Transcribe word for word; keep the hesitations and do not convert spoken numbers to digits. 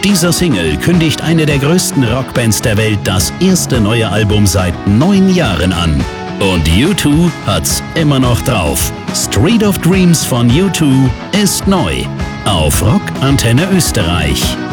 Mit dieser Single kündigt eine der größten Rockbands der Welt das erste neue Album seit neun Jahren an. Und U zwei hat's immer noch drauf. Street of Dreams von U zwei ist neu. Auf Rock Antenne Österreich.